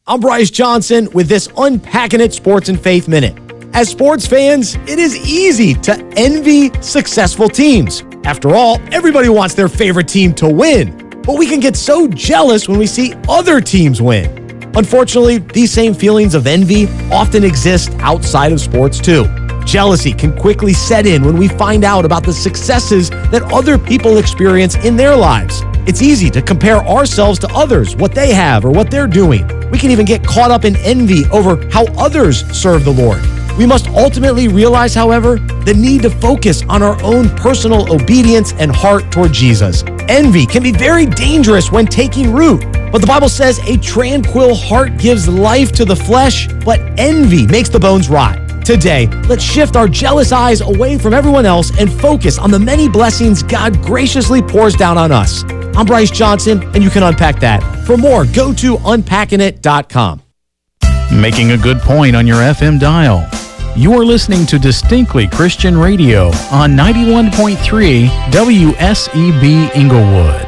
I'm Bryce Johnson with this Unpacking It Sports and Faith Minute. As sports fans, it is easy to envy successful teams. After all, everybody wants their favorite team to win, but we can get so jealous when we see other teams win. Unfortunately, these same feelings of envy often exist outside of sports too. Jealousy can quickly set in when we find out about the successes that other people experience in their lives. It's easy to compare ourselves to others, what they have or what they're doing. We can even get caught up in envy over how others serve the Lord. We must ultimately realize, however, the need to focus on our own personal obedience and heart toward Jesus. Envy can be very dangerous when taking root, but the Bible says a tranquil heart gives life to the flesh, but envy makes the bones rot. Today, let's shift our jealous eyes away from everyone else and focus on the many blessings God graciously pours down on us. I'm Bryce Johnson, and you can unpack that. For more, go to unpackingit.com. Making a good point on your FM dial. You are listening to Distinctly Christian Radio on 91.3 WSEB Inglewood.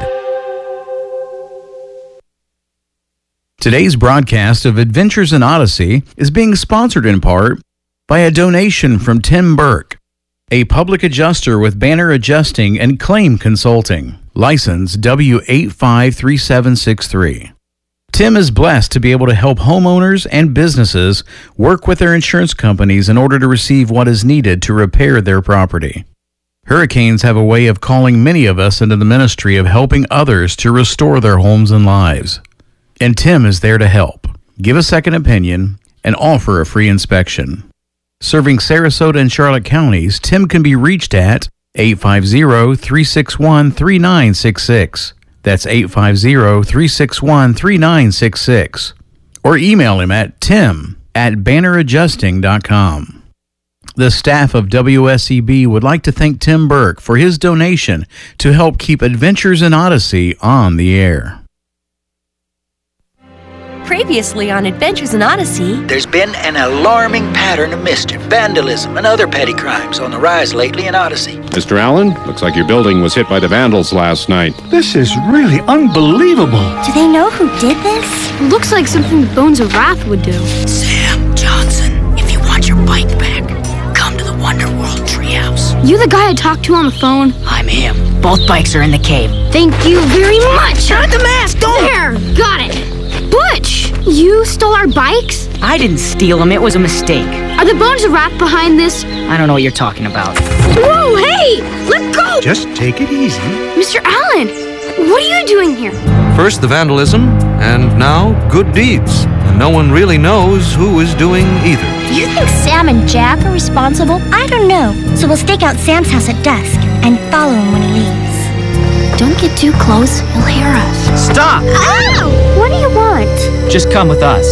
Today's broadcast of Adventures in Odyssey is being sponsored in part by a donation from Tim Burke, a public adjuster with Banner Adjusting and Claim Consulting, license W853763. Tim is blessed to be able to help homeowners and businesses work with their insurance companies in order to receive what is needed to repair their property. Hurricanes have a way of calling many of us into the ministry of helping others to restore their homes and lives. And Tim is there to help, give a second opinion, and offer a free inspection. Serving Sarasota and Charlotte counties, Tim can be reached at 850-361-3966. That's 850-361-3966. Or email him at tim@banneradjusting.com. The staff of WSEB would like to thank Tim Burke for his donation to help keep Adventures in Odyssey on the air. Previously on Adventures in Odyssey, there's been an alarming pattern of mischief, vandalism, and other petty crimes on the rise lately in Odyssey. Mr. Allen, looks like your building was hit by the vandals last night. This is really unbelievable. Do they know who did this? Looks like something the Bones of Wrath would do. Sam Johnson, if you want your bike back, come to the Wonderworld Treehouse. You the guy I talked to on the phone? I'm him. Both bikes are in the cave. Thank you very much. Not the mask, don't! There, got it. Butch, you stole our bikes? I didn't steal them. It was a mistake. Are the Bones of Wrath behind this? I don't know what you're talking about. Whoa, hey! Let go! Just take it easy. Mr. Allen, what are you doing here? First the vandalism, and now good deeds. And no one really knows who is doing either. Do you think Sam and Jack are responsible? I don't know. So we'll stake out Sam's house at dusk and follow him when he leaves. Don't get too close. He'll hear us. Stop! Ow! What do you want? Just come with us.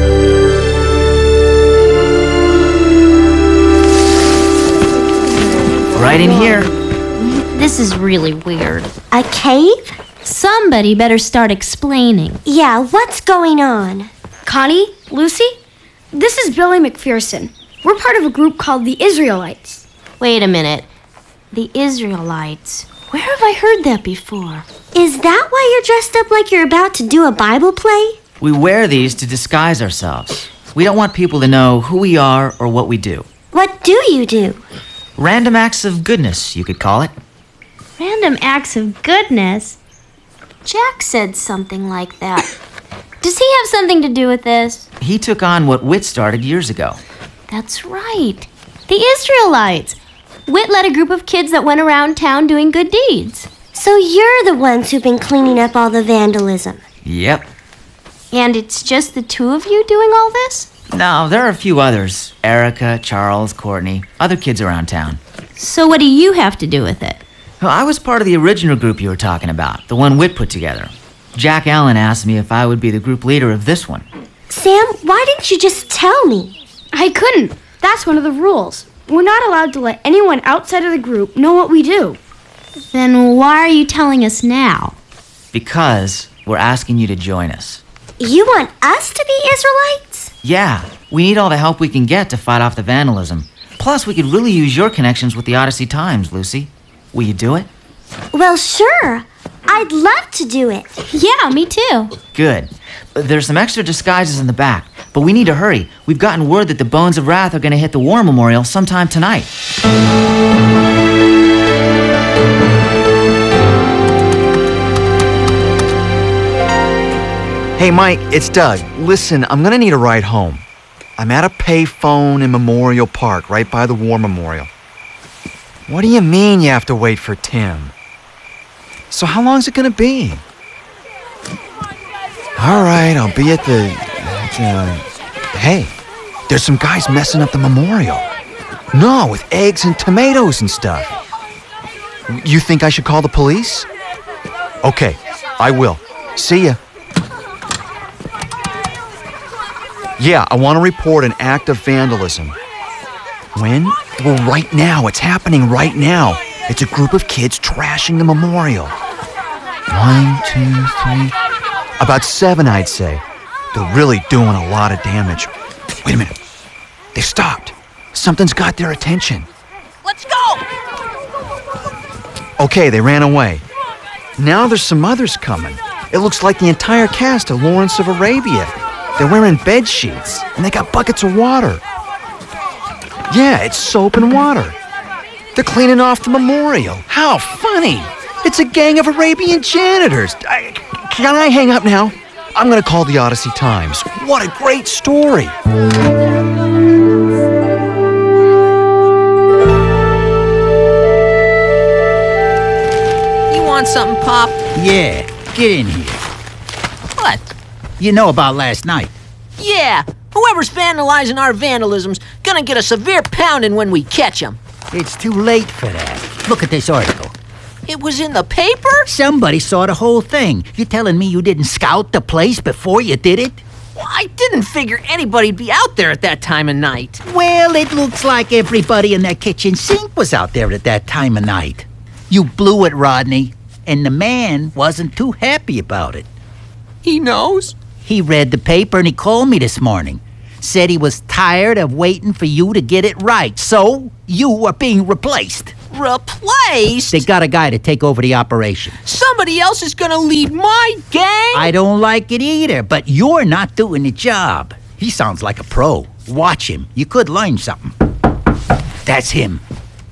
Right in here. This is really weird. A cave? Somebody better start explaining. Yeah, what's going on? Connie? Lucy? This is Billy McPherson. We're part of a group called the Israelites. Wait a minute. The Israelites. Where have I heard that before? Is that why you're dressed up like you're about to do a Bible play? We wear these to disguise ourselves. We don't want people to know who we are or what we do. What do you do? Random acts of goodness, you could call it. Random acts of goodness? Jack said something like that. Does he have something to do with this? He took on what Whit started years ago. That's right. The Israelites. Whit led a group of kids that went around town doing good deeds. So you're the ones who've been cleaning up all the vandalism. Yep. And it's just the two of you doing all this? No, there are a few others. Erica, Charles, Courtney, other kids around town. So what do you have to do with it? Well, I was part of the original group you were talking about, the one Whit put together. Jack Allen asked me if I would be the group leader of this one. Sam, why didn't you just tell me? I couldn't. That's one of the rules. We're not allowed to let anyone outside of the group know what we do. Then why are you telling us now? Because we're asking you to join us. You want us to be Israelites? Yeah, we need all the help we can get to fight off the vandalism. Plus, we could really use your connections with the Odyssey Times, Lucy. Will you do it? Well, sure. I'd love to do it. Yeah, me too. Good. There's some extra disguises in the back, but we need to hurry. We've gotten word that the Bones of Wrath are going to hit the War Memorial sometime tonight. Hey, Mike, it's Doug. Listen, I'm gonna need a ride home. I'm at a payphone in Memorial Park, right by the War Memorial. What do you mean you have to wait for Tim? So how long's it gonna be? All right, I'll be at the... Hey, there's some guys messing up the memorial. No, with eggs and tomatoes and stuff. You think I should call the police? Okay, I will. See ya. Yeah, I want to report an act of vandalism. When? Well, right now. It's happening right now. It's a group of kids trashing the memorial. 1, 2, 3... About 7, I'd say. They're really doing a lot of damage. Wait a minute. They stopped. Something's got their attention. Let's go! Okay, they ran away. Now there's some others coming. It looks like the entire cast of Lawrence of Arabia. They're wearing bed sheets, and they got buckets of water. Yeah, it's soap and water. They're cleaning off the memorial. How funny! It's a gang of Arabian janitors. Can I hang up now? I'm gonna call the Odyssey Times. What a great story! You want something, Pop? Yeah, get in here. What? You know about last night? Yeah, whoever's vandalizing our vandalism's gonna get a severe pounding when we catch them. It's too late for that. Look at this article. It was in the paper? Somebody saw the whole thing. You telling me you didn't scout the place before you did it? Well, I didn't figure anybody'd be out there at that time of night. Well, it looks like everybody in that kitchen sink was out there at that time of night. You blew it, Rodney, and the man wasn't too happy about it. He knows? He read the paper and he called me this morning. Said he was tired of waiting for you to get it right, so you are being replaced. Replaced? They got a guy to take over the operation. Somebody else is gonna lead my gang? I don't like it either, but you're not doing the job. He sounds like a pro. Watch him. You could learn something. That's him.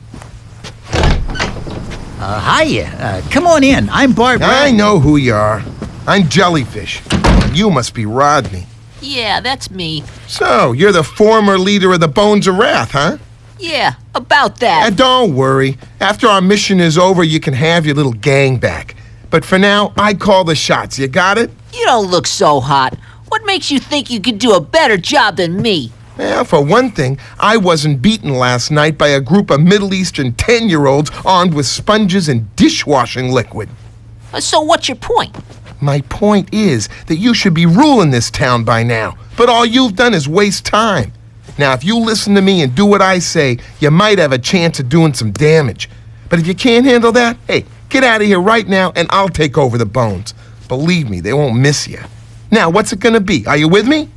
Hiya. Come on in. I'm Bart. I know who you are. I'm Jellyfish. You must be Rodney. Yeah, that's me. So, you're the former leader of the Bones of Wrath, huh? Yeah, about that. Don't worry. After our mission is over, you can have your little gang back. But for now, I call the shots. You got it? You don't look so hot. What makes you think you could do a better job than me? Well, for one thing, I wasn't beaten last night by a group of Middle Eastern 10-year-olds armed with sponges and dishwashing liquid. So what's your point? My point is that you should be ruling this town by now, but all you've done is waste time. Now, if you listen to me and do what I say, you might have a chance of doing some damage. But if you can't handle that, hey, get out of here right now and I'll take over the Bones. Believe me, they won't miss you. Now, what's it gonna be? Are you with me?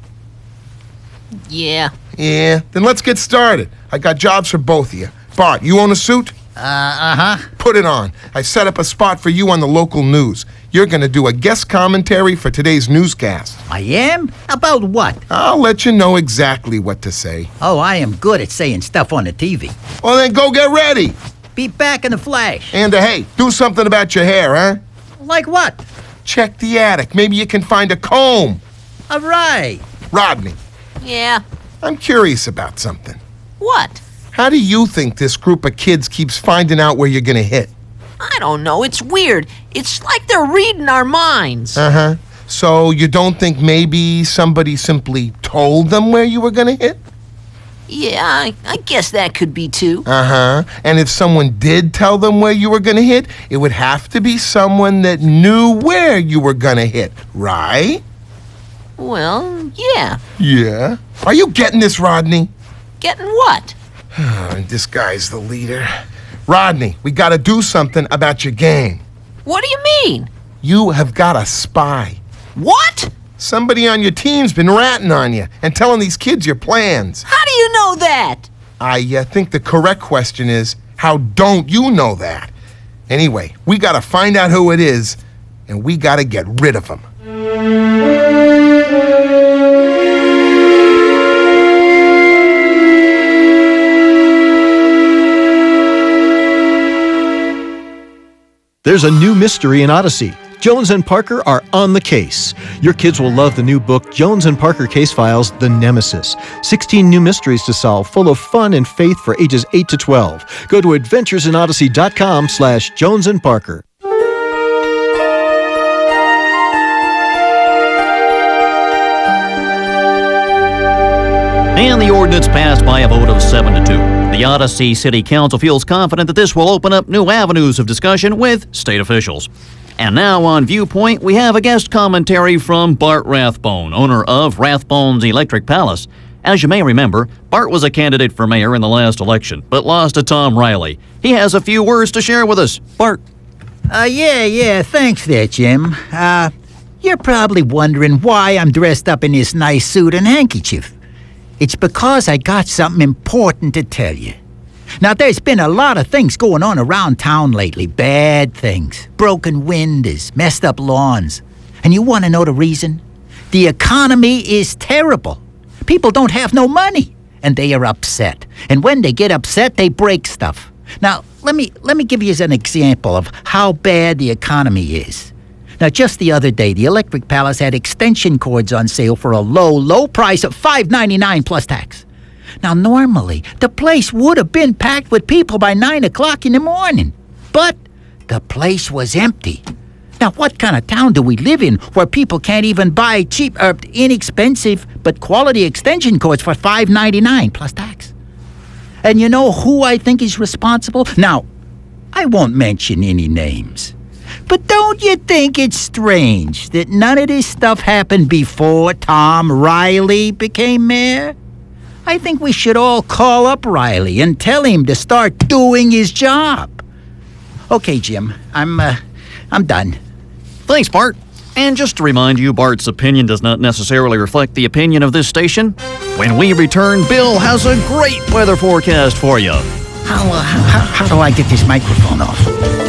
Yeah. Yeah, then let's get started. I got jobs for both of you. Bart, you own a suit? Uh-huh. Put it on. I set up a spot for you on the local news. You're going to do a guest commentary for today's newscast. I am? About what? I'll let you know exactly what to say. Oh, I am good at saying stuff on the TV. Well, then go get ready. Be back in a flash. And hey, do something about your hair, huh? Like what? Check the attic. Maybe you can find a comb. All right. Rodney. Yeah? I'm curious about something. What? How do you think this group of kids keeps finding out where you're going to hit? I don't know. It's weird. It's like they're reading our minds. Uh-huh. So you don't think maybe somebody simply told them where you were going to hit? Yeah, I guess that could be too. Uh-huh. And if someone did tell them where you were going to hit, it would have to be someone that knew where you were going to hit, right? Well, yeah. Yeah? Are you getting this, Rodney? Getting what? This guy's the leader. Rodney, we gotta do something about your gang. What do you mean? You have got a spy. What? Somebody on your team's been ratting on you and telling these kids your plans. How do you know that? I think the correct question is, how don't you know that? Anyway, we gotta find out who it is, and we gotta get rid of him. There's a new mystery in Odyssey. Jones and Parker are on the case. Your kids will love the new book, Jones and Parker Case Files, The Nemesis. 16 new mysteries to solve, full of fun and faith for ages 8 to 12. Go to adventuresinodyssey.com/Jones and Parker. And the ordinance passed by a vote of 7-2. The Odyssey City Council feels confident that this will open up new avenues of discussion with state officials. And now on Viewpoint, we have a guest commentary from Bart Rathbone, owner of Rathbone's Electric Palace. As you may remember, Bart was a candidate for mayor in the last election, but lost to Tom Riley. He has a few words to share with us. Bart. Yeah, thanks there, Jim. You're probably wondering why I'm dressed up in this nice suit and handkerchief. It's because I got something important to tell you. Now, there's been a lot of things going on around town lately. Bad things. Broken windows, messed up lawns. And you want to know the reason? The economy is terrible. People don't have no money, and they are upset. And when they get upset, they break stuff. Now, let me give you an example of how bad the economy is. Now, just the other day, the Electric Palace had extension cords on sale for a low price of $5.99 plus tax. Now, normally, the place would have been packed with people by 9 o'clock in the morning. But the place was empty. Now, what kind of town do we live in where people can't even buy cheap or inexpensive but quality extension cords for $5.99 plus tax? And you know who I think is responsible? Now, I won't mention any names. But don't you think it's strange that none of this stuff happened before Tom Riley became mayor? I think we should all call up Riley and tell him to start doing his job. Okay, Jim, I'm done. Thanks, Bart. And just to remind you, Bart's opinion does not necessarily reflect the opinion of this station. When we return, Bill has a great weather forecast for you. How do I get this microphone off?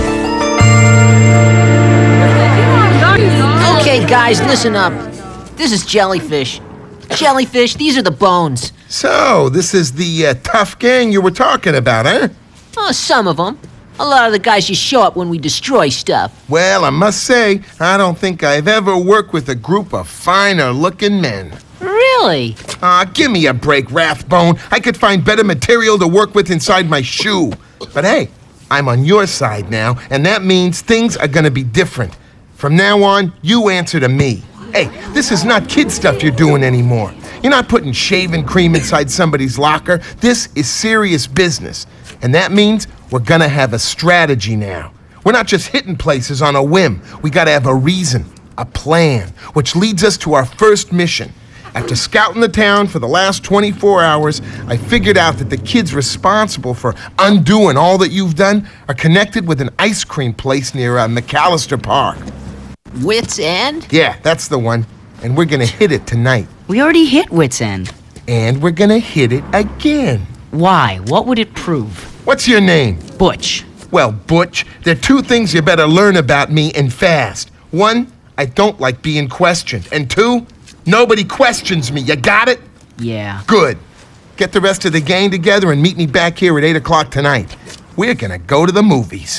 Okay, guys, listen up. This is Jellyfish. Jellyfish, these are the bones. So, this is the tough gang you were talking about, huh? Some of them. A lot of the guys just show up when we destroy stuff. Well, I must say, I don't think I've ever worked with a group of finer-looking men. Really? Give me a break, Rathbone. I could find better material to work with inside my shoe. But hey, I'm on your side now, and that means things are gonna be different. From now on, you answer to me. Hey, this is not kid stuff you're doing anymore. You're not putting shaving cream inside somebody's locker. This is serious business. And that means we're gonna have a strategy now. We're not just hitting places on a whim. We gotta have a reason, a plan, which leads us to our first mission. After scouting the town for the last 24 hours, I figured out that the kids responsible for undoing all that you've done are connected with an ice cream place near McAllister Park. Wits End? Yeah, that's the one. And we're gonna hit it tonight. We already hit Wits End. And we're gonna hit it again. Why? What would it prove? What's your name? Butch. Well, Butch, there are two things you better learn about me and fast. One, I don't like being questioned. And two, nobody questions me. You got it? Yeah. Good. Get the rest of the gang together and meet me back here at 8 o'clock tonight. We're gonna go to the movies.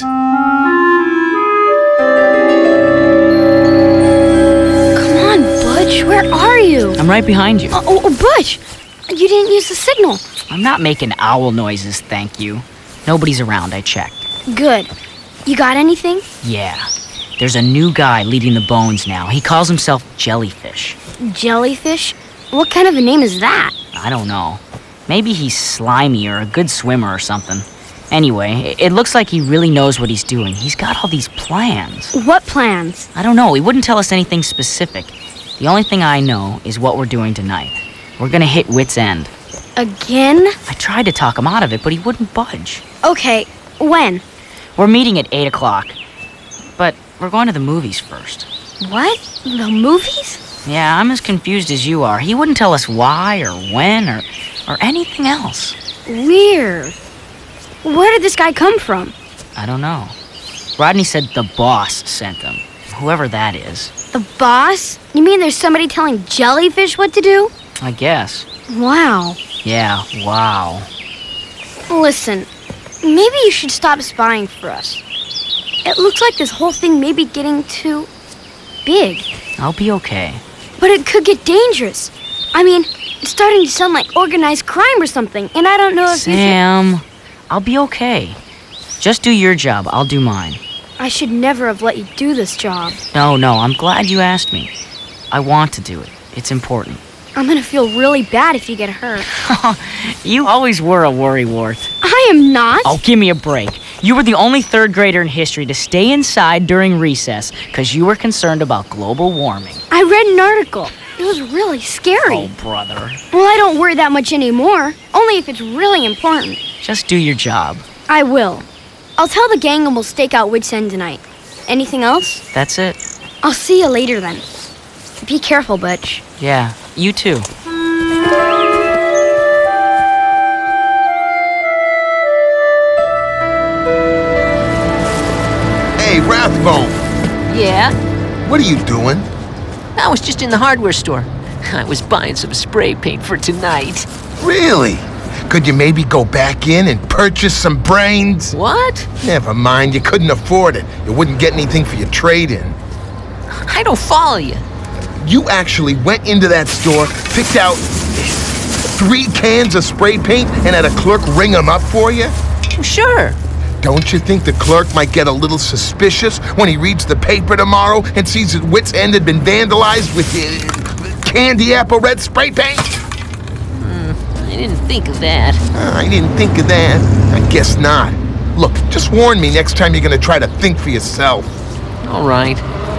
Butch, where are you? I'm right behind you. Butch! You didn't use the signal. I'm not making owl noises, thank you. Nobody's around, I checked. Good. You got anything? Yeah. There's a new guy leading the Bones now. He calls himself Jellyfish. Jellyfish? What kind of a name is that? I don't know. Maybe he's slimy or a good swimmer or something. Anyway, it looks like he really knows what he's doing. He's got all these plans. What plans? I don't know. He wouldn't tell us anything specific. The only thing I know is what we're doing tonight. We're gonna hit Wits End. Again? I tried to talk him out of it, but he wouldn't budge. Okay, when? We're meeting at 8 o'clock. But we're going to the movies first. What? The movies? Yeah, I'm as confused as you are. He wouldn't tell us why or when or anything else. Weird. Where did this guy come from? I don't know. Rodney said the boss sent him. Whoever that is. The boss? You mean there's somebody telling Jellyfish what to do? I guess. Wow. Yeah, wow. Listen, maybe you should stop spying for us. It looks like this whole thing may be getting too big. I'll be okay. But it could get dangerous. I mean, it's starting to sound like organized crime or something, and I don't know if Sam, I'll be okay. Just do your job, I'll do mine. I should never have let you do this job. No, I'm glad you asked me. I want to do it. It's important. I'm gonna feel really bad if you get hurt. You always were a worrywart. I am not. Oh, give me a break. You were the only third grader in history to stay inside during recess because you were concerned about global warming. I read an article. It was really scary. Oh, brother. Well, I don't worry that much anymore. Only if it's really important. Just do your job. I will. I'll tell the gang and we'll stake out Wits End tonight. Anything else? That's it. I'll see you later then. Be careful, Butch. Yeah, you too. Hey, Rathbone. Yeah? What are you doing? I was just in the hardware store. I was buying some spray paint for tonight. Really? Could you maybe go back in and purchase some brains? What? Never mind, you couldn't afford it. You wouldn't get anything for your trade-in. I don't follow you. You actually went into that store, picked out 3 cans of spray paint, and had a clerk ring them up for you? Sure. Don't you think the clerk might get a little suspicious when he reads the paper tomorrow and sees that Wits End had been vandalized with candy apple red spray paint? I didn't think of that. I didn't think of that. I guess not. Look, just warn me next time you're gonna try to think for yourself. All right.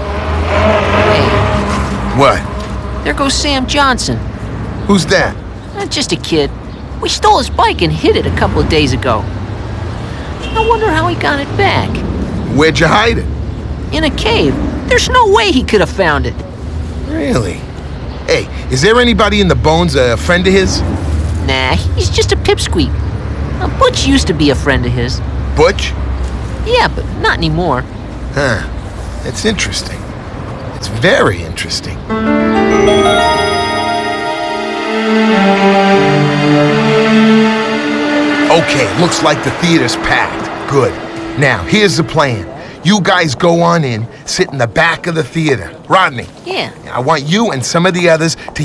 Hey. What? There goes Sam Johnson. Who's that? Just a kid. We stole his bike and hid it a couple of days ago. I wonder how he got it back. Where'd you hide it? In a cave. There's no way he could have found it. Really? Hey, is there anybody in the Bones a friend of his? Nah, he's just a pipsqueak. Butch used to be a friend of his. Butch? Yeah, but not anymore. Huh. That's interesting. It's very interesting. Okay, looks like the theater's packed. Good. Now, here's the plan. You guys go on in, sit in the back of the theater. Rodney. Yeah. I want you and some of the others to